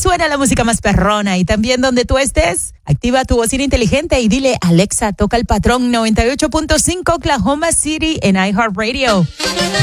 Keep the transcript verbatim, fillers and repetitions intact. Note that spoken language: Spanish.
suena la música más perrona y también donde tú estés, activa tu bocina inteligente y dile, Alexa, toca el patrón noventa y ocho punto cinco Oklahoma City en iHeartRadio.